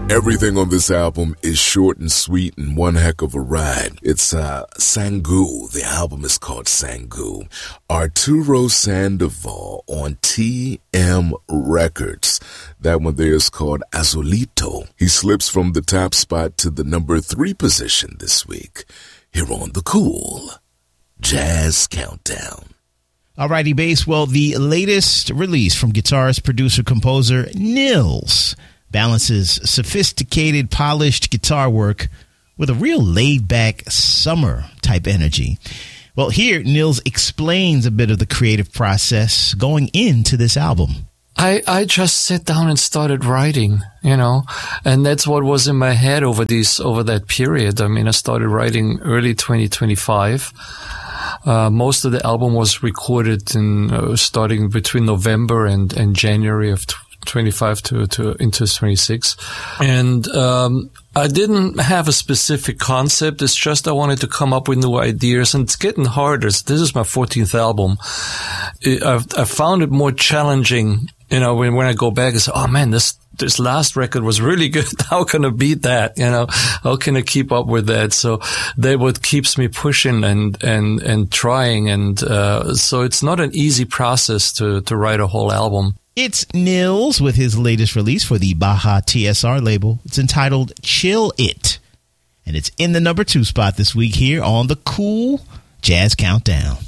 Everything on this album is short and sweet and one heck of a ride. It's Sangu. The album is called Sangu. Arturo Sandoval on TM Records. That one there is called Azulito. He slips from the top spot to the number 3 position this week. Here on the Cool Jazz Countdown. Alrighty, Bass. Well, the latest release from guitarist, producer, composer Nils balances sophisticated, polished guitar work with a real laid-back summer-type energy. Well, here, Nils explains a bit of the creative process going into this album. I just sat down and started writing, and that's what was in my head over that period. I mean, I started writing early 2025. Most of the album was recorded starting between November and January of 25 to into 26. And I didn't have a specific concept. It's just I wanted to come up with new ideas, and it's getting harder. This is my 14th album. I found it more challenging, when I go back and say, oh man, this last record was really good. How can I beat that? How can I keep up with that? So that what keeps me pushing and trying. And so it's not an easy process to write a whole album. It's Nils with his latest release for the Baja TSR label. It's entitled Chill It, and it's in the number 2 spot this week here on the Cool Jazz Countdown.